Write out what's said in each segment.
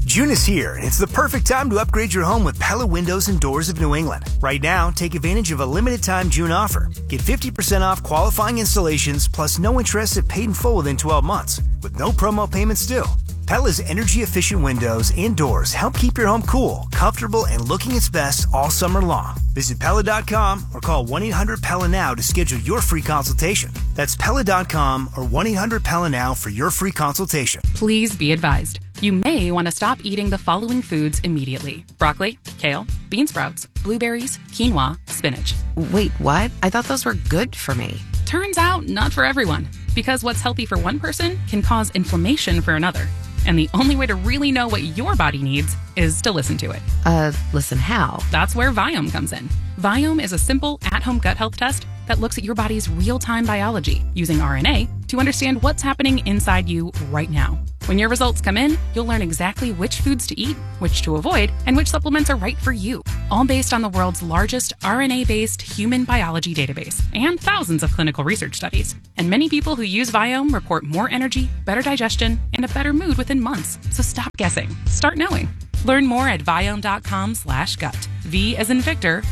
June is here, and it's the perfect time to upgrade your home with Pella Windows and Doors of New England. Right now, take advantage of a limited-time June offer. Get 50% off qualifying installations, plus no interest if paid in full within 12 months, with no promo payments due. Pella's energy-efficient windows and doors help keep your home cool, comfortable, and looking its best all summer long. Visit Pella.com or call 1-800-PELLA now to schedule your free consultation. That's Pella.com or 1-800-PELLA now for your free consultation. Please be advised. You may want to stop eating the following foods immediately: broccoli, kale, bean sprouts, blueberries, quinoa, spinach. Wait, what? I thought those were good for me. Turns out, not for everyone. Because what's healthy for one person can cause inflammation for another. And the only way to really know what your body needs is to listen to it. Listen how? That's where Viome comes in. Viome is a simple, at-home gut health test that looks at your body's real-time biology using RNA to understand what's happening inside you right now. When your results come in, you'll learn exactly which foods to eat, which to avoid, and which supplements are right for you. All based on the world's largest RNA-based human biology database and thousands of clinical research studies. And many people who use Viome report more energy, better digestion, and a better mood within months. So stop guessing. Start knowing. Learn more at Viome.com/gut. V as in Victor,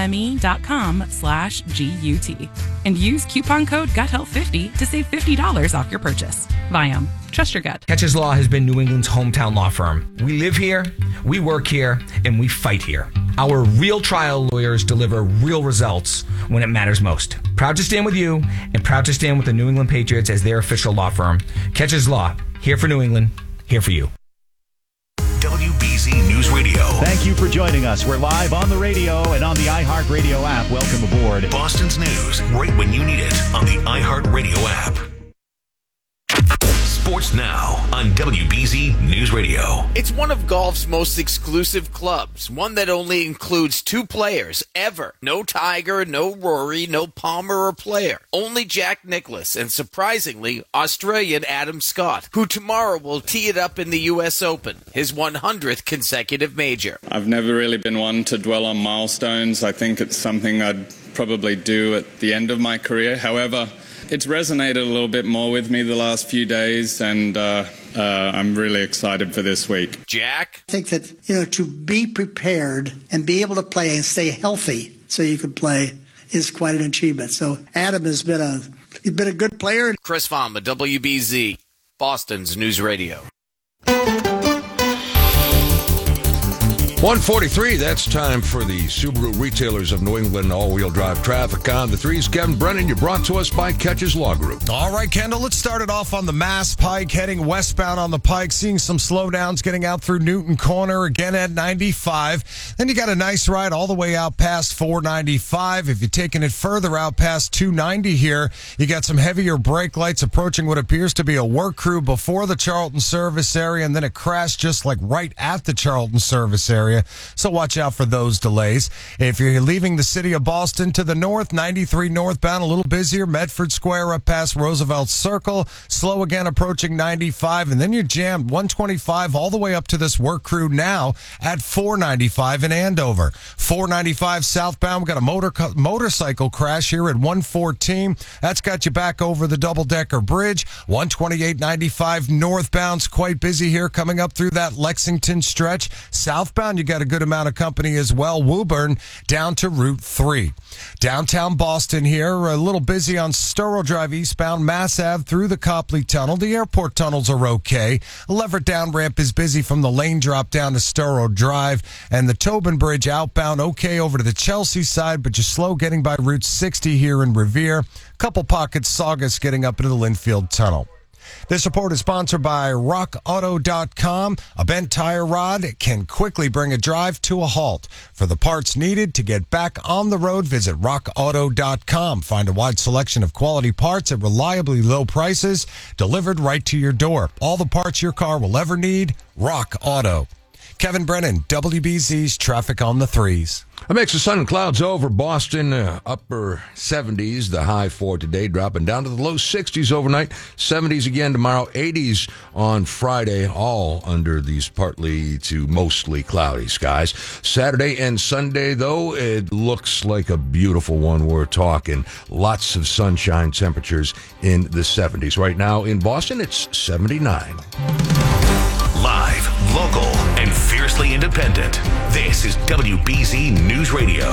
IOME.com/GUT. And use coupon code GUTHEALTH50 to save $50 off your purchase. Viome. Trust your gut. Catches Law has been New England's hometown law firm. We live here, we work here, and we fight here. Our real trial lawyers deliver real results when it matters most. Proud to stand with you and proud to stand with the New England Patriots as their official law firm. Catches Law, here for New England, here for you. WBZ News Radio. Thank you for joining us. We're live on the radio and on the iHeartRadio app. Welcome aboard. Boston's news right when you need it on the iHeartRadio app. Sports Now on WBZ News Radio. It's one of golf's most exclusive clubs, one that only includes 2 players ever. No Tiger, no Rory, no Palmer or Player. Only Jack Nicklaus and, surprisingly, Australian Adam Scott, who tomorrow will tee it up in the U.S. Open, his 100th consecutive major. I've never really been one to dwell on milestones. I think it's something I'd probably do at the end of my career. However, it's resonated a little bit more with me the last few days, and I'm really excited for this week. Jack? I think that, to be prepared and be able to play and stay healthy so you can play is quite an achievement. So Adam has been a good player. Chris Fama, WBZ, Boston's News Radio. 1:43, that's time for the Subaru Retailers of New England all-wheel drive traffic on the threes. Kevin Brennan, you're brought to us by Catches Law Group. All right, Kendall, let's start it off on the Mass Pike, heading westbound on the Pike, seeing some slowdowns getting out through Newton Corner, again at 95. Then you got a nice ride all the way out past 495. If you're taking it further out past 290 here, you got some heavier brake lights approaching what appears to be a work crew before the Charlton service area, and then it crashed just like right at the Charlton service area. So watch out for those delays. If you're leaving the city of Boston to the north, 93 northbound, a little busier. Medford Square up past Roosevelt Circle. Slow again approaching 95. And then you're jammed 125 all the way up to this work crew now at 495 in Andover. 495 southbound, we got a motorcycle crash here at 114. That's got you back over the double-decker bridge. 128.95 northbound's quite busy here coming up through that Lexington stretch. Southbound, you got a good amount of company as well. Woburn down to Route 3. Downtown Boston here, a little busy on Storrow Drive eastbound, Mass Ave through the Copley Tunnel. The airport tunnels are okay. Lever down ramp is busy from the lane drop down to Storrow Drive. And the Tobin Bridge outbound okay over to the Chelsea side, but you're slow getting by Route 60 here in Revere. Couple pockets, Saugus getting up into the Linfield Tunnel. This report is sponsored by RockAuto.com. A bent tire rod can quickly bring a drive to a halt. For the parts needed to get back on the road, visit RockAuto.com. Find a wide selection of quality parts at reliably low prices, delivered right to your door. All the parts your car will ever need, Rock Auto. Kevin Brennan, WBZ's Traffic on the Threes. A mix of sun and clouds over Boston, upper 70s, the high for today, dropping down to the low 60s overnight, 70s again tomorrow, 80s on Friday, all under these partly to mostly cloudy skies. Saturday and Sunday, though, it looks like a beautiful one. We're talking lots of sunshine, temperatures in the 70s. Right now in Boston, it's 79. Live, local, independent. This is WBZ News Radio.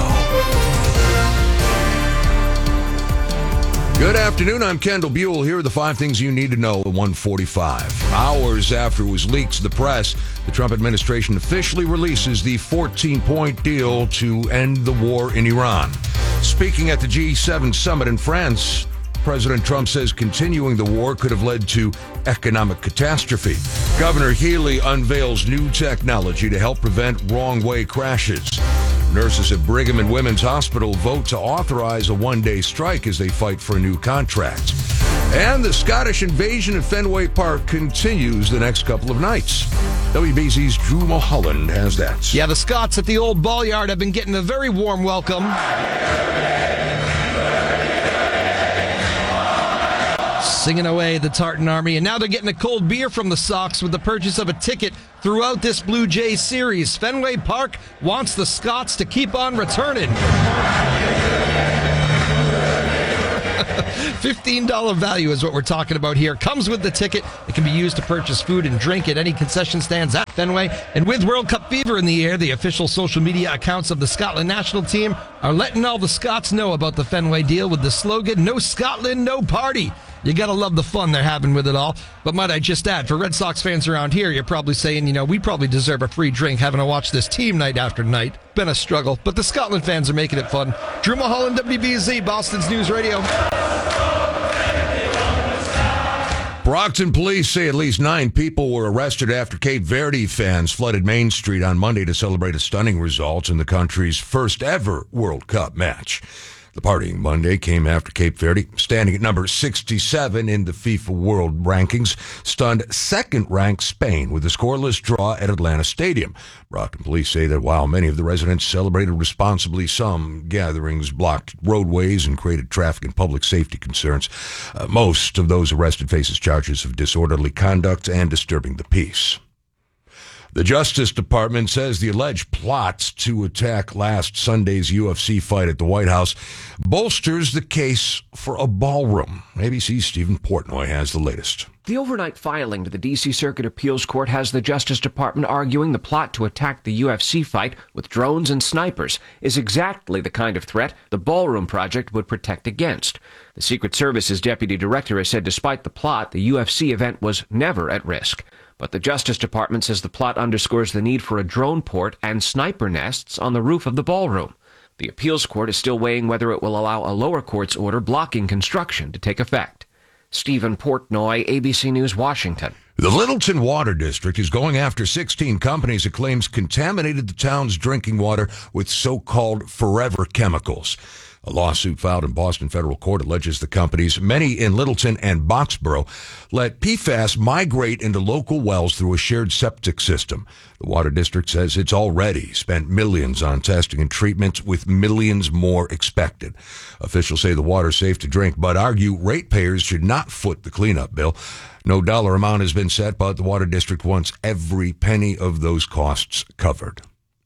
Good afternoon. I'm Kendall Buell. Here are the 5 things you need to know at 1:45. Hours after it was leaked to the press, the Trump administration officially releases the 14-point deal to end the war in Iran. Speaking at the G7 summit in France, President Trump says continuing the war could have led to economic catastrophe. Governor Healy unveils new technology to help prevent wrong-way crashes. Nurses at Brigham and Women's Hospital vote to authorize a one-day strike as they fight for a new contract. And the Scottish invasion at Fenway Park continues the next couple of nights. WBZ's Drew Mulholland has that. Yeah, the Scots at the old ball yard have been getting a very warm welcome. Singing away the Tartan Army, and now they're getting a cold beer from the Sox with the purchase of a ticket throughout this Blue Jays series. Fenway Park wants the Scots to keep on returning. $15 value is what we're talking about here. Comes with the ticket. It can be used to purchase food and drink at any concession stands at Fenway. And with World Cup fever in the air, the official social media accounts of the Scotland national team are letting all the Scots know about the Fenway deal with the slogan, "No Scotland, no party." You gotta love the fun they're having with it all. But might I just add, for Red Sox fans around here, you're probably saying, we probably deserve a free drink having to watch this team night after night. Been a struggle, but the Scotland fans are making it fun. Drew Mulholland, WBZ, Boston's News Radio. Brockton police say at least 9 people were arrested after Cape Verde fans flooded Main Street on Monday to celebrate a stunning result in the country's first ever World Cup match. The partying Monday came after Cape Verde, standing at number 67 in the FIFA World Rankings, stunned second-ranked Spain with a scoreless draw at Atlanta Stadium. Brockton police say that while many of the residents celebrated responsibly, some gatherings blocked roadways and created traffic and public safety concerns. Most of those arrested faces charges of disorderly conduct and disturbing the peace. The Justice Department says the alleged plot to attack last Sunday's UFC fight at the White House bolsters the case for a ballroom. ABC's Stephen Portnoy has the latest. The overnight filing to the D.C. Circuit Appeals Court has the Justice Department arguing the plot to attack the UFC fight with drones and snipers is exactly the kind of threat the Ballroom Project would protect against. The Secret Service's deputy director has said despite the plot, the UFC event was never at risk. But the Justice Department says the plot underscores the need for a drone port and sniper nests on the roof of the ballroom. The appeals court is still weighing whether it will allow a lower court's order blocking construction to take effect. Stephen Portnoy, ABC News, Washington. The Littleton Water District is going after 16 companies it claims contaminated the town's drinking water with so-called forever chemicals. A lawsuit filed in Boston federal court alleges the companies, many in Littleton and Boxborough, let PFAS migrate into local wells through a shared septic system. The water district says it's already spent millions on testing and treatments, with millions more expected. Officials say the water's safe to drink, but argue ratepayers should not foot the cleanup bill. No dollar amount has been set, but the water district wants every penny of those costs covered.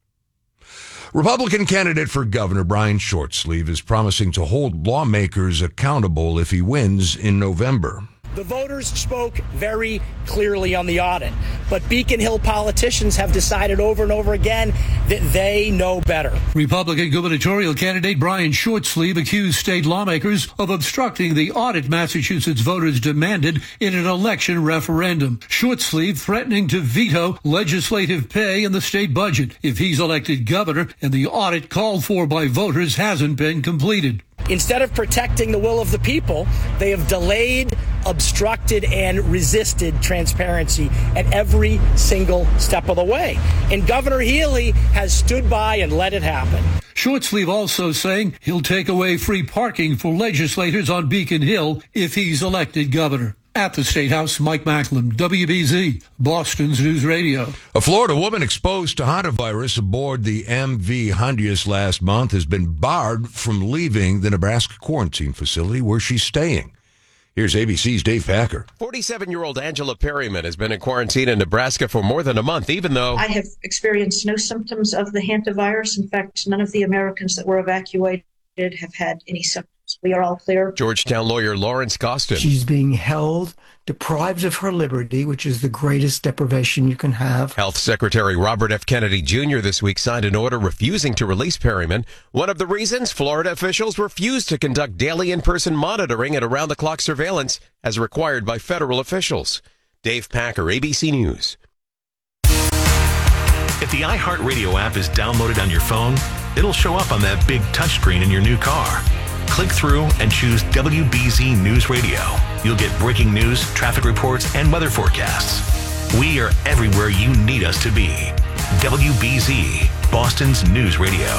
Republican candidate for governor Brian Shortsleeve is promising to hold lawmakers accountable if he wins in November. The voters spoke very clearly on the audit, but Beacon Hill politicians have decided over and over again that they know better. Republican gubernatorial candidate Brian Shortsleeve accused state lawmakers of obstructing the audit Massachusetts voters demanded in an election referendum. Shortsleeve threatening to veto legislative pay in the state budget if he's elected governor and the audit called for by voters hasn't been completed. Instead of protecting the will of the people, they have delayed, obstructed, and resisted transparency at every single step of the way. And Governor Healy has stood by and let it happen. Shortsleeve also saying he'll take away free parking for legislators on Beacon Hill if he's elected governor. At the State House, Mike Macklin, WBZ, Boston's News Radio. A Florida woman exposed to hantavirus aboard the MV Hondius last month has been barred from leaving the Nebraska quarantine facility where she's staying. Here's ABC's Dave Packer. 47-year-old Angela Perryman has been in quarantine in Nebraska for more than a month, even though I have experienced no symptoms of the hantavirus. In fact, none of the Americans that were evacuated have had any symptoms. We are all clear. Georgetown lawyer Lawrence Costin. She's being held, deprived of her liberty, which is the greatest deprivation you can have. Health Secretary Robert F. Kennedy Jr. this week signed an order refusing to release Perryman. One of the reasons, Florida officials refused to conduct daily in-person monitoring and around-the-clock surveillance as required by federal officials. Dave Packer, ABC News. If the iHeartRadio app is downloaded on your phone, it'll show up on that big touchscreen in your new car. Click through and choose WBZ News Radio. You'll get breaking news, traffic reports, and weather forecasts. We are everywhere you need us to be. WBZ, Boston's News Radio.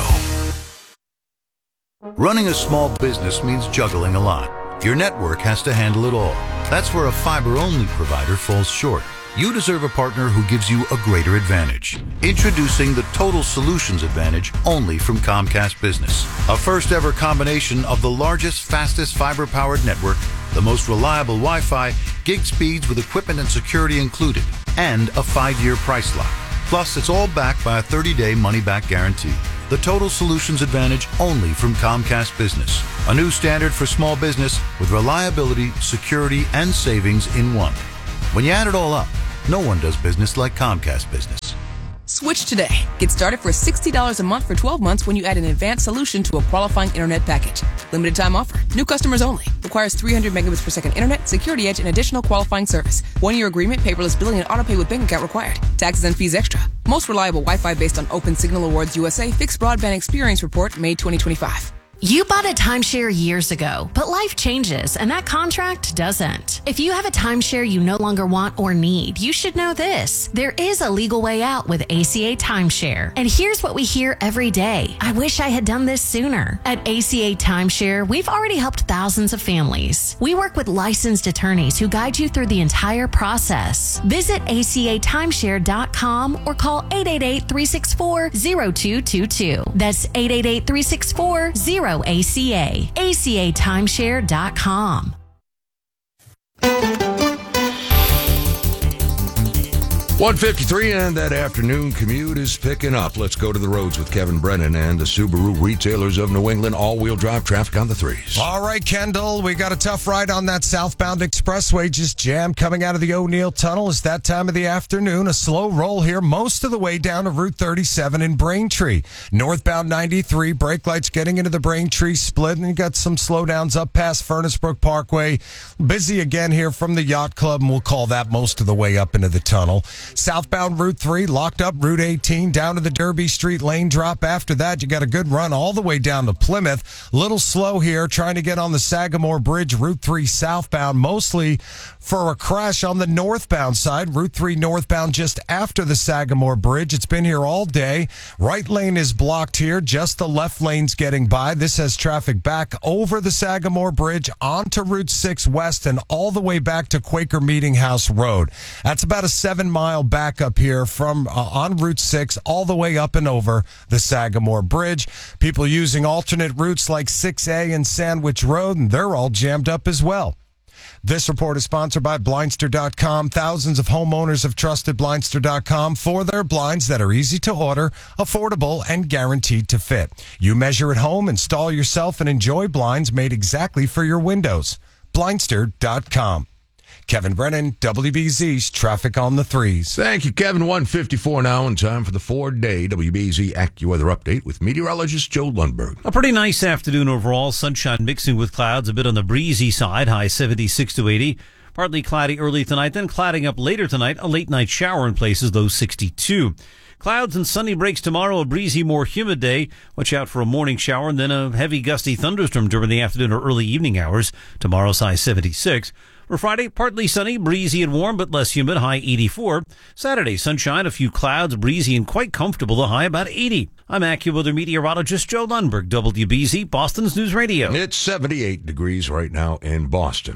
Running a small business means juggling a lot. Your network has to handle it all. That's where a fiber-only provider falls short. You deserve a partner who gives you a greater advantage. Introducing the Total Solutions Advantage only from Comcast Business. A first-ever combination of the largest, fastest fiber-powered network, the most reliable Wi-Fi, gig speeds with equipment and security included, and a 5-year price lock. Plus, it's all backed by a 30-day money-back guarantee. The Total Solutions Advantage only from Comcast Business. A new standard for small business with reliability, security, and savings in one. When you add it all up, no one does business like Comcast Business. Switch today. Get started for $60 a month for 12 months when you add an advanced solution to a qualifying internet package. Limited time offer. New customers only. Requires 300 megabits per second internet, security edge, and additional qualifying service. 1-year agreement, paperless billing, and autopay with bank account required. Taxes and fees extra. Most reliable Wi-Fi based on Open Signal Awards USA Fixed Broadband Experience Report, May 2025. You bought a timeshare years ago, but life changes and that contract doesn't. If you have a timeshare you no longer want or need, you should know this. There is a legal way out with ACA Timeshare. And here's what we hear every day. I wish I had done this sooner. At ACA Timeshare, we've already helped thousands of families. We work with licensed attorneys who guide you through the entire process. Visit acatimeshare.com or call 888-364-0222. That's 888-364-0222. ACA. ACAtimeshare.com. 153 and that afternoon commute is picking up. Let's go to the roads with Kevin Brennan and the Subaru Retailers of New England. All-wheel drive traffic on the threes. All right, Kendall, we got a tough ride on that southbound expressway. Just jammed coming out of the O'Neill Tunnel. It's that time of the afternoon. A slow roll here most of the way down to Route 37 in Braintree. Northbound 93, brake lights getting into the Braintree split, and you got some slowdowns up past Furnace Brook Parkway. Busy again here from the Yacht Club, and we'll call that most of the way up into the tunnel. Southbound Route 3, locked up Route 18, down to the Derby Street lane drop. After that, you got a good run all the way down to Plymouth. Little slow here, trying to get on the Sagamore Bridge, Route 3 southbound, mostly for a crash on the northbound side. Route 3 northbound just after the Sagamore Bridge. It's been here all day. Right lane is blocked here, just the left lane's getting by. This has traffic back over the Sagamore Bridge, onto Route 6 west, and all the way back to Quaker Meeting House Road. That's about a 7-mile back up here from on Route 6 all the way up and over the Sagamore Bridge. People using alternate routes like 6A and Sandwich Road, and they're all jammed up as well. This report is sponsored by Blindster.com. Thousands of homeowners have trusted Blindster.com for their blinds that are easy to order, affordable, and guaranteed to fit. You measure at home, install yourself, and enjoy blinds made exactly for your windows. Blindster.com. Kevin Brennan, WBZ's Traffic on the Threes. Thank you, Kevin. 1:54 now, and time for the 4-day WBZ AccuWeather update with meteorologist Joe Lundberg. A pretty nice afternoon overall. Sunshine mixing with clouds, a bit on the breezy side, high 76 to 80. Partly cloudy early tonight, then clouding up later tonight. A late night shower in places, low 62. Clouds and sunny breaks tomorrow, a breezy, more humid day. Watch out for a morning shower and then a heavy gusty thunderstorm during the afternoon or early evening hours. Tomorrow's high 76. For Friday, partly sunny, breezy and warm, but less humid, high 84. Saturday, sunshine, a few clouds, breezy and quite comfortable, the high about 80. I'm AccuWeather meteorologist Joe Lundberg, WBZ, Boston's News Radio. It's 78 degrees right now in Boston.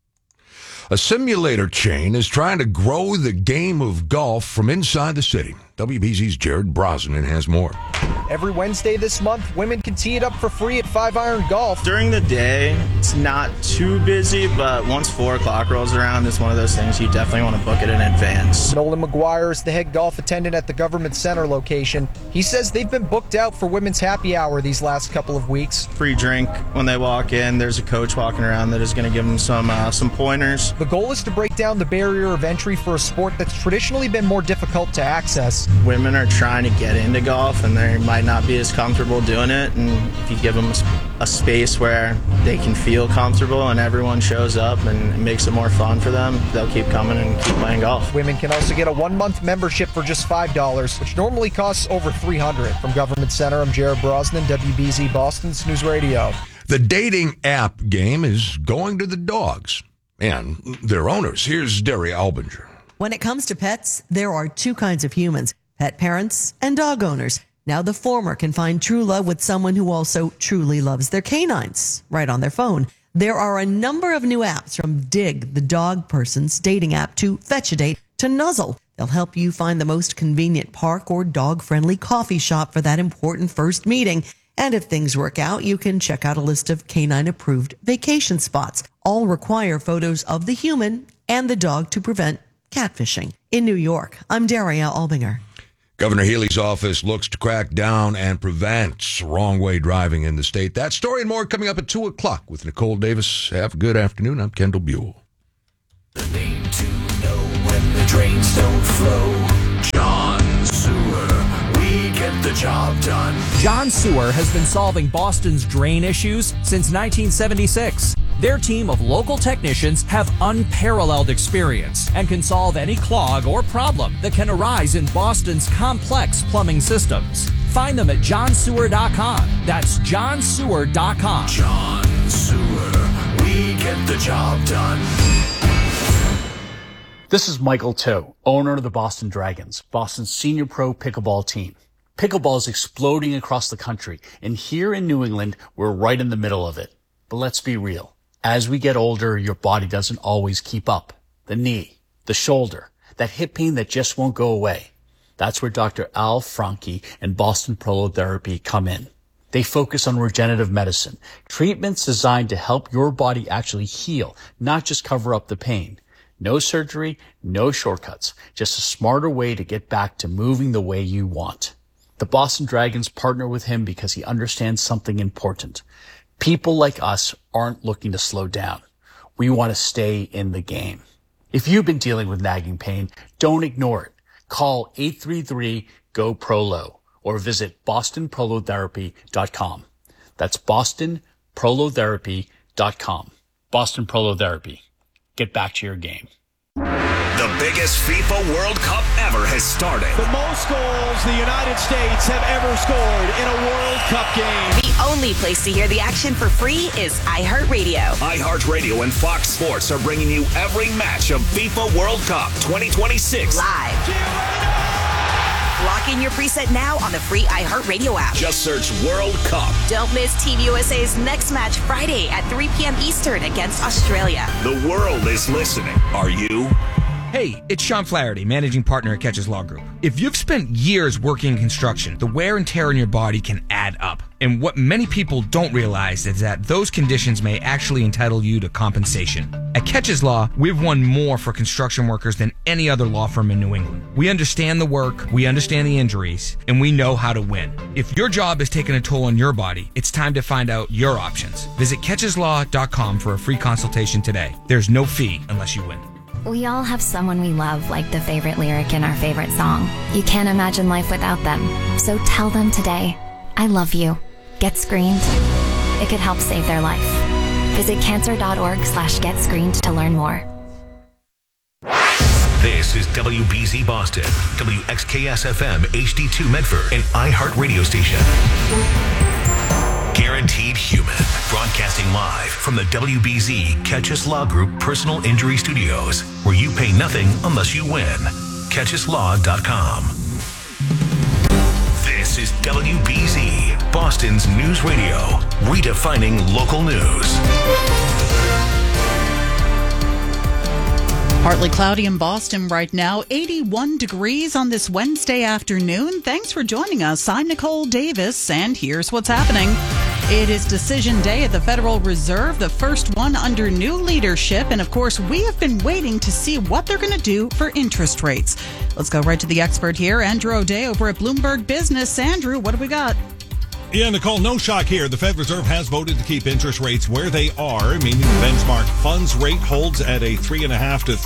A simulator chain is trying to grow the game of golf from inside the city. WBZ's Jared Brosnan has more. Every Wednesday this month, women can tee it up for free at 5 Iron Golf. During the day, it's not too busy, but once 4 o'clock rolls around, it's one of those things you definitely want to book it in advance. Nolan McGuire is the head golf attendant at the Government Center location. He says they've been booked out for women's happy hour these last couple of weeks. Free drink when they walk in. There's a coach walking around that is going to give them some pointers. The goal is to break down the barrier of entry for a sport that's traditionally been more difficult to access. Women are trying to get into golf, and they might not be as comfortable doing it, and if you give them a space where they can feel comfortable and everyone shows up and it makes it more fun for them, they'll keep coming and keep playing golf. Women can also get a 1-month membership for just $5, which normally costs over $300. From Government Center, I'm Jared Brosnan, WBZ Boston's News Radio. The dating app game is going to the dogs and their owners. Here's Derry Albinger. When it comes to pets, there are two kinds of humans, pet parents and dog owners. Now the former can find true love with someone who also truly loves their canines right on their phone. There are a number of new apps, from Dig, the dog person's dating app, to Fetch a Date, to Nuzzle. They'll help you find the most convenient park or dog-friendly coffee shop for that important first meeting. And if things work out, you can check out a list of canine-approved vacation spots. All require photos of the human and the dog to prevent catfishing. In New York, I'm Daria Albinger. Governor Healy's office looks to crack down and prevent wrong-way driving in the state. That story and more coming up at 2 o'clock with Nicole Davis. Have a good afternoon. I'm Kendall Buell. The name to know when the drains don't flow. John Sewer. We get the job done. John Sewer has been solving Boston's drain issues since 1976. Their team of local technicians have unparalleled experience and can solve any clog or problem that can arise in Boston's complex plumbing systems. Find them at johnsewer.com. That's johnsewer.com. John Sewer. We get the job done. This is Michael Toe, owner of the Boston Dragons, Boston's senior pro pickleball team. Pickleball is exploding across the country, and here in New England, we're right in the middle of it. But let's be real. As we get older, your body doesn't always keep up. The knee, the shoulder, that hip pain that just won't go away. That's where Dr. Al Franke and Boston Prolotherapy come in. They focus on regenerative medicine, treatments designed to help your body actually heal, not just cover up the pain. No surgery, no shortcuts, just a smarter way to get back to moving the way you want. The Boston Dragons partner with him because he understands something important. People like us aren't looking to slow down. We want to stay in the game. If you've been dealing with nagging pain, don't ignore it. Call 833-GO-PROLO or visit bostonprolotherapy.com. That's bostonprolotherapy.com. Boston Prolotherapy. Get back to your game. The biggest FIFA World Cup ever has started. The most goals the United States have ever scored in a World Cup game. The only place to hear the action for free is iHeartRadio. iHeartRadio and Fox Sports are bringing you every match of FIFA World Cup 2026. Live. Lock in your preset now on the free iHeartRadio app. Just search World Cup. Don't miss Team USA's next match Friday at 3 p.m. Eastern against Australia. The world is listening. Are you? Hey, it's Sean Flaherty, managing partner at Catches Law Group. If you've spent years working in construction, the wear and tear on your body can add up. And what many people don't realize is that those conditions may actually entitle you to compensation. At Catches Law, we've won more for construction workers than any other law firm in New England. We understand the work, we understand the injuries, and we know how to win. If your job is taking a toll on your body, it's time to find out your options. Visit catcheslaw.com for a free consultation today. There's no fee unless you win. We all have someone we love, like the favorite lyric in our favorite song. You can't imagine life without them. So tell them today, I love you. Get screened. It could help save their life. Visit cancer.org/getscreened to learn more. This is WBZ Boston, WXKS-FM HD2 Medford, and iHeart Radio Station. Guaranteed Human, broadcasting live from the WBZ Catches Law Group Personal Injury Studios, where you pay nothing unless you win. CatchesLaw.com. This is WBZ, Boston's News Radio, redefining local news. Partly cloudy in Boston right now, 81 degrees on this Wednesday afternoon. Thanks for joining us. I'm Nicole Davis, and here's what's happening. It is decision day at the Federal Reserve, the first one under new leadership. And of course, we have been waiting to see what they're going to do for interest rates. Let's go right to the expert here, Andrew O'Day over at Bloomberg Business. Andrew, what do we got? Yeah, Nicole, no shock here. The Fed Reserve has voted to keep interest rates where they are, meaning the benchmark funds rate holds at a 3.5% to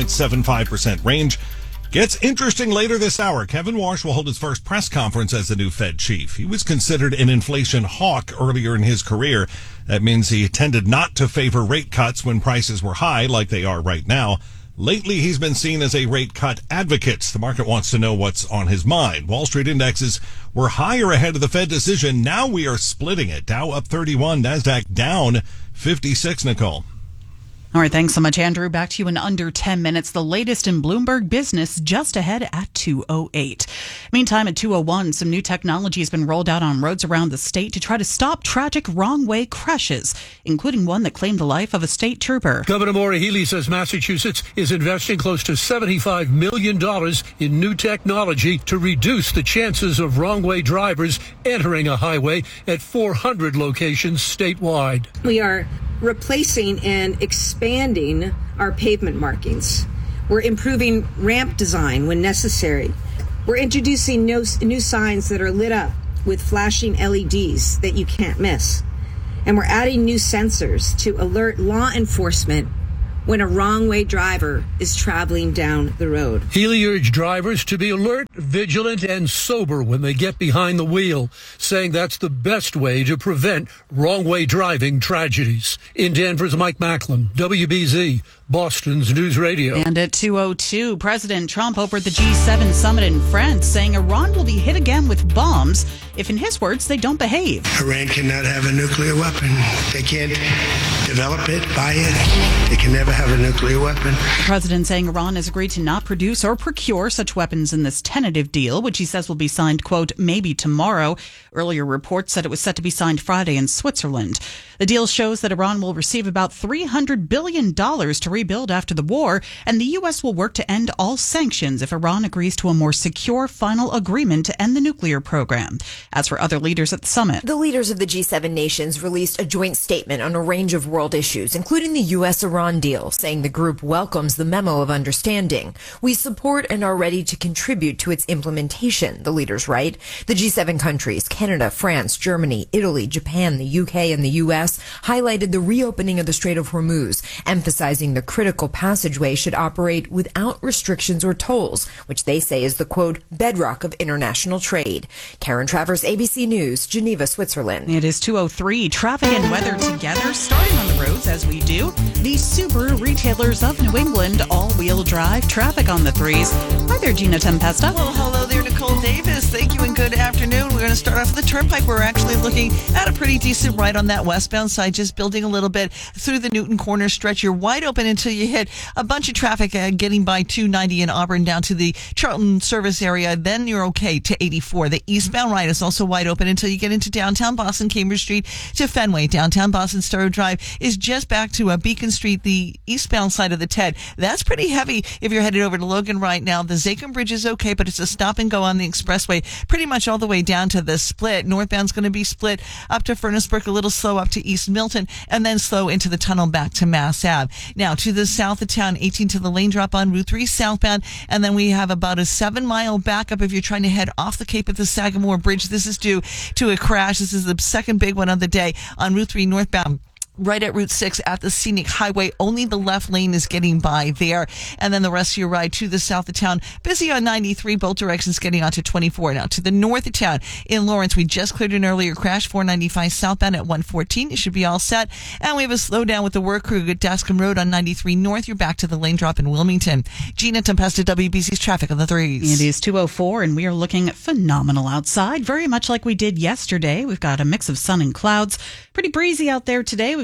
3.75% range. Gets interesting later this hour. Kevin Warsh will hold his first press conference as the new Fed chief. He was considered an inflation hawk earlier in his career. That means he tended not to favor rate cuts when prices were high, like they are right now. Lately, he's been seen as a rate cut advocate. The market wants to know what's on his mind. Wall Street indexes were higher ahead of the Fed decision. Now we are splitting it. Dow up 31, NASDAQ down 56, Nicole. All right, thanks so much, Andrew. Back to you in under 10 minutes. The latest in Bloomberg Business just ahead at 2:08. Meantime, at 2:01, some new technology has been rolled out on roads around the state to try to stop tragic wrong-way crashes, including one that claimed the life of a state trooper. Governor Maura Healey says Massachusetts is investing close to $75 million in new technology to reduce the chances of wrong-way drivers entering a highway at 400 locations statewide. We are replacing and expanding our pavement markings. We're improving ramp design when necessary. We're introducing new signs that are lit up with flashing LEDs that you can't miss. And we're adding new sensors to alert law enforcement when a wrong-way driver is traveling down the road. Healey urged drivers to be alert, vigilant, and sober when they get behind the wheel, saying that's the best way to prevent wrong-way driving tragedies. In Denver's Mike Macklin, WBZ, Boston's News Radio. And at 2:02, President Trump over at the G7 summit in France saying Iran will be hit again with bombs if, in his words, they don't behave. Iran cannot have a nuclear weapon. They can't develop it, buy it. They can never have a nuclear weapon. The president saying Iran has agreed to not produce or procure such weapons in this tentative deal, which he says will be signed, quote, maybe tomorrow. Earlier reports said it was set to be signed Friday in Switzerland. The deal shows that Iran will receive about $300 billion to rebuild after the war, and the U.S. will work to end all sanctions if Iran agrees to a more secure final agreement to end the nuclear program. As for other leaders at the summit, the leaders of the G7 nations released a joint statement on a range of world issues, including the U.S.-Iran deal, saying the group welcomes the memo of understanding. We support and are ready to contribute to its implementation, the leaders write. The G7 countries, Canada, France, Germany, Italy, Japan, the UK, and the U.S., highlighted the reopening of the Strait of Hormuz, emphasizing the critical passageway should operate without restrictions or tolls, which they say is the, quote, bedrock of international trade. Karen Travers, ABC News, Geneva, Switzerland. It is 2:03. Traffic and weather together, starting on the roads as we do. The Subaru retailers of New England, all-wheel drive traffic on the threes. Hi there, Gina Tempesta. Well, hello there, Nicole Davis. Thank you and good afternoon. We're going to start off with the Turnpike. We're actually looking at a pretty decent ride on that westbound side, just building a little bit through the Newton Corner stretch. You're wide open until you hit a bunch of traffic getting by 290 in Auburn down to the Charlton service area. Then you're okay to 84. The eastbound ride is also wide open until you get into downtown Boston, Cambridge Street to Fenway. Downtown Boston, Starrow Drive is just back to Beacon Street, the eastbound side of the TED. That's pretty heavy if you're headed over to Logan right now. The Zachem Bridge is okay, but it's a stop and go on the expressway pretty much all the way down to the split. Northbound's going to be split up to Furnace Brook, a little slow up to East Milton, and then slow into the tunnel back to Mass Ave. Now to the south of town, 18 to the lane drop on Route 3 southbound, and then we have about a 7-mile backup if you're trying to head off the Cape at the Sagamore Bridge. This is due to a crash. This is the second big one of the day on Route 3 northbound. Right at Route 6 at the Scenic Highway. Only the left lane is getting by there. And then the rest of your ride to the south of town. Busy on 93, both directions getting onto 24. Now to the north of town in Lawrence, we just cleared an earlier crash, 495 southbound at 114. You should be all set. And we have a slowdown with the work crew at Dascom Road on 93 north. You're back to the lane drop in Wilmington. Gina Tempesta, WBC's traffic on the threes. It is 2:04 and we are looking phenomenal outside. Very much like we did yesterday. We've got a mix of sun and clouds. Pretty breezy out there today. We've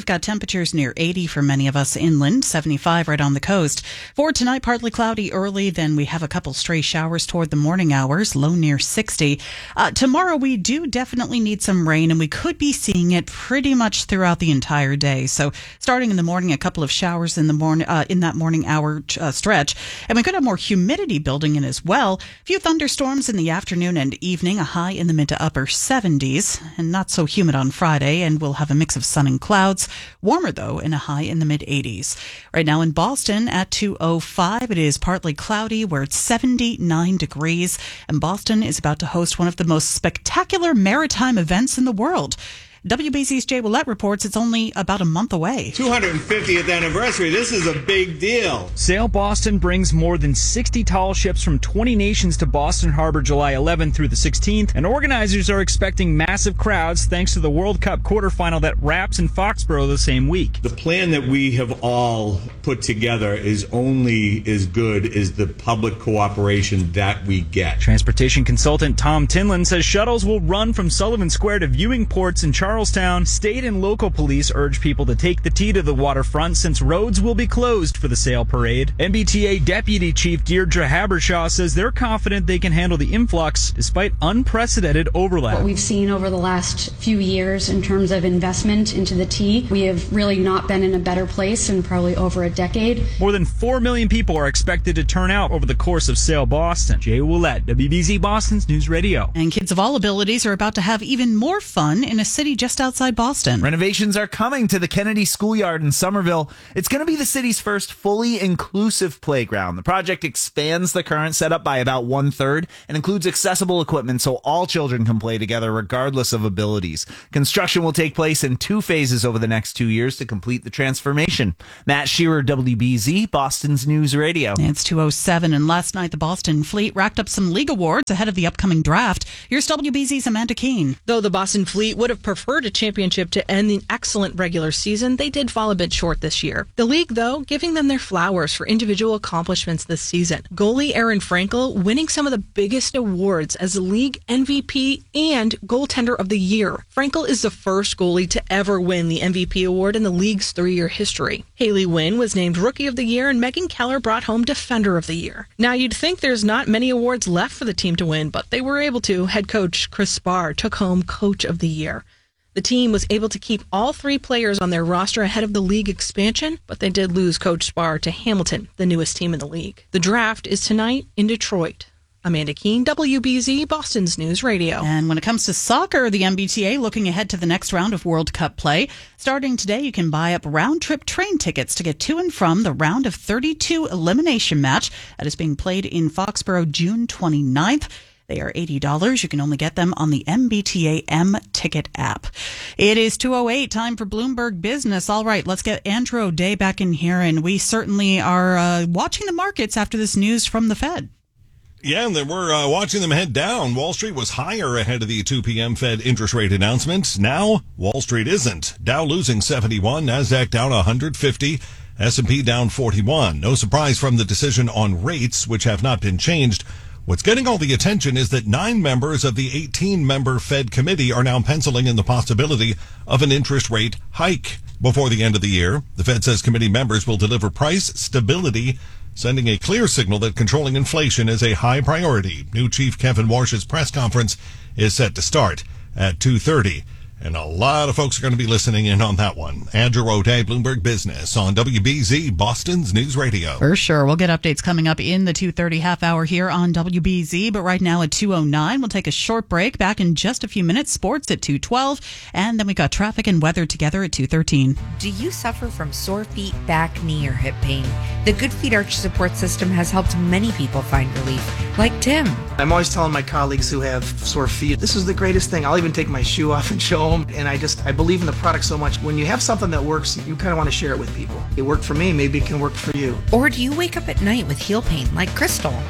We've got temperatures near 80 for many of us inland, 75 right on the coast. For tonight, partly cloudy early, then we have a couple stray showers toward the morning hours, low near 60. Tomorrow, we do definitely need some rain, and we could be seeing it pretty much throughout the entire day. So starting in the morning, a couple of showers in the morning, in that morning hour stretch. And we could have more humidity building in as well. A few thunderstorms in the afternoon and evening, a high in the mid to upper 70s, and not so humid on Friday, and we'll have a mix of sun and clouds. Warmer, though, and a high in the mid 80s. Right now in Boston at 2:05, it is partly cloudy, where it's 79 degrees, and Boston is about to host one of the most spectacular maritime events in the world. WBZ's Jay Willett reports it's only about a month away. 250th anniversary. This is a big deal. Sail Boston brings more than 60 tall ships from 20 nations to Boston Harbor July 11th through the 16th, and organizers are expecting massive crowds thanks to the World Cup quarterfinal that wraps in Foxborough the same week. The plan that we have all put together is only as good as the public cooperation that we get. Transportation consultant Tom Tinlin says shuttles will run from Sullivan Square to viewing ports in Charlestown. State and local police urge people to take the T to the waterfront since roads will be closed for the sail parade. MBTA Deputy Chief Deirdre Habershaw says they're confident they can handle the influx despite unprecedented overlap. What we've seen over the last few years in terms of investment into the T, we have really not been in a better place in probably over a decade. More than 4 million people are expected to turn out over the course of Sail Boston. Jay Willett, WBZ Boston's News Radio. And kids of all abilities are about to have even more fun in a city just outside Boston. Renovations are coming to the Kennedy Schoolyard in Somerville. It's going to be the city's first fully inclusive playground. The project expands the current setup by about 1/3 and includes accessible equipment so all children can play together regardless of abilities. Construction will take place in 2 phases over the next 2 years to complete the transformation. Matt Shearer, WBZ, Boston's News Radio. It's 2:07, and last night the Boston Fleet racked up some league awards ahead of the upcoming draft. Here's WBZ's Amanda Keene. Though the Boston Fleet would have preferred a championship to end the excellent regular season, they did fall a bit short this year. The league, though, giving them their flowers for individual accomplishments this season. Goalie Aaron Frankel winning some of the biggest awards as the league MVP and goaltender of the year. Frankel is the first goalie to ever win the MVP award in the league's 3-year history. Haley Wynn was named Rookie of the Year, and Megan Keller brought home Defender of the Year. Now, you'd think there's not many awards left for the team to win, but they were able to. Head coach Chris Spar took home Coach of the Year. The team was able to keep all 3 players on their roster ahead of the league expansion, but they did lose Coach Spar to Hamilton, the newest team in the league. The draft is tonight in Detroit. Amanda Keene, WBZ, Boston's News Radio. And when it comes to soccer, the MBTA looking ahead to the next round of World Cup play. Starting today, you can buy up round-trip train tickets to get to and from the round of 32 elimination match that is being played in Foxborough June 29th. They are $80. You can only get them on the MBTA M Ticket app. It is 2:08, time for Bloomberg Business. All right, let's get Andrew O'Day back in here, and we certainly are watching the markets after this news from the Fed. Yeah, and then we're watching them head down. Wall Street was higher ahead of the 2 p.m. Fed interest rate announcement. Now, Wall Street isn't. Dow losing 71, NASDAQ down 150, S&P down 41. No surprise from the decision on rates, which have not been changed. What's getting all the attention is that 9 members of the 18-member Fed committee are now penciling in the possibility of an interest rate hike before the end of the year. The Fed says committee members will deliver price stability, sending a clear signal that controlling inflation is a high priority. New Chief Kevin Warsh's press conference is set to start at 2:30. And a lot of folks are going to be listening in on that one. Andrew O'Day, Bloomberg Business on WBZ, Boston's News Radio. For sure. We'll get updates coming up in the 2:30 half hour here on WBZ. But right now at 2:09, we'll take a short break. Back in just a few minutes. Sports at 2:12. And then we got traffic and weather together at 2:13. Do you suffer from sore feet, back, knee, or hip pain? The Good Feet Arch Support System has helped many people find relief, like Tim. I'm always telling my colleagues who have sore feet, this is the greatest thing. I'll even take my shoe off and show them. And I believe in the product so much. When you have something that works, you kind of want to share it with people. It worked for me, maybe it can work for you. Or do you wake up at night with heel pain like Crystal?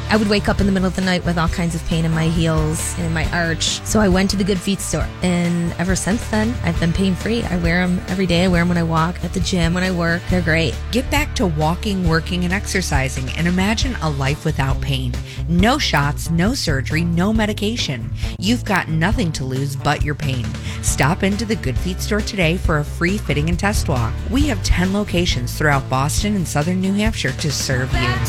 I would wake up in the middle of the night with all kinds of pain in my heels and in my arch. So I went to the Good Feet store. And ever since then, I've been pain-free. I wear them every day. I wear them when I walk, at the gym, when I work. They're great. Get back to walking, working, and exercising and imagine a life without pain. No shots, no surgery, no medication. You've got nothing to lose but your pain. Stop into the Good Feet store today for a free fitting and test walk. We have 10 locations throughout Boston and southern New Hampshire to serve you.